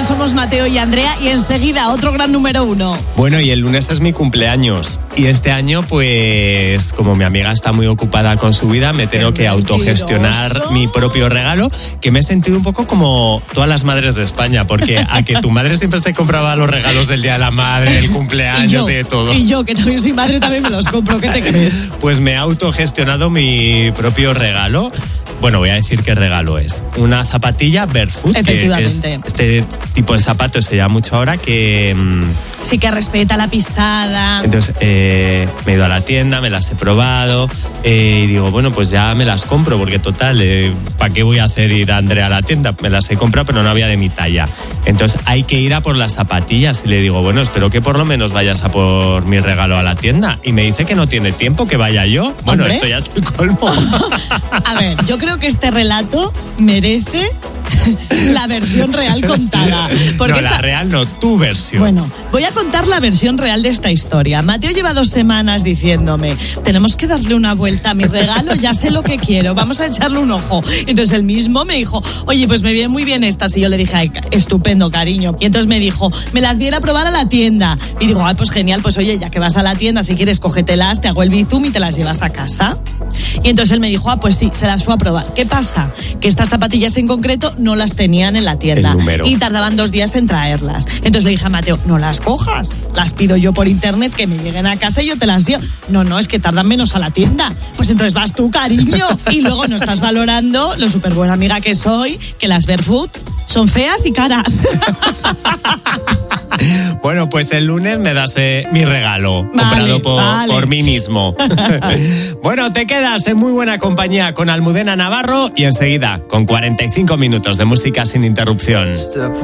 también somos Mateo y Andrea y enseguida otro gran número 1. Bueno, y el lunes es mi cumpleaños y este año pues como mi amiga está muy ocupada con su vida me tengo que autogestionar mi propio regalo, que me he sentido un poco como todas las madres de España, porque a que tu madre siempre se compraba los regalos del Día de la Madre, el cumpleaños y de todo. Y yo, que también soy madre, también me los compro, ¿qué te crees? Pues me he autogestionado mi propio regalo. Bueno, voy a decir qué regalo es. Una zapatilla barefoot. Efectivamente. Que es este tipo de zapatos se llama mucho ahora que... Sí, que respeta la pisada. Entonces me he ido a la tienda, me las he probado y digo, bueno, pues ya me las compro porque total, ¿para qué voy a hacer ir a Andrea a la tienda? Me las he comprado pero no había de mi talla. Entonces hay que ir a por las zapatillas y le digo, bueno, espero que por lo menos vayas a por mi regalo a la tienda. Y me dice que no tiene tiempo, que vaya yo. Bueno, ¿Hombre? Esto ya es el colmo. A ver, yo creo que este relato merece la versión real contada. No, la real no, tu versión. Bueno, voy a contar la versión real de esta historia. Mateo lleva 2 semanas diciéndome, tenemos que darle una vuelta a mi regalo, ya sé lo que quiero, vamos a echarle un ojo. Entonces él mismo me dijo, oye, pues me vienen muy bien estas. Y yo le dije, ay, estupendo, cariño. Y entonces me dijo, me las viera a probar a la tienda. Y digo, ay, pues genial, pues oye, ya que vas a la tienda, si quieres, cógetelas, te hago el bizum y te las llevas a casa. Y entonces él me dijo, pues sí, se las fue a probar. ¿Qué pasa? Que estas zapatillas en concreto no las tenían en la tienda. El número. Y tardaban 2 días en traerlas. Entonces le dije a Mateo, no las cojas, las pido yo por internet, que me lleguen a casa y yo te las llevo. No, es que tardan menos a la tienda. Pues entonces vas tú, cariño. Y luego no estás valorando lo súper buena amiga que soy, que las barefoot son feas y caras. Bueno, pues el lunes me das mi regalo, Vale, comprado por mí mismo. Bueno, te quedas en muy buena compañía con Almudena Navarro y enseguida con 45 minutos de música sin interrupción.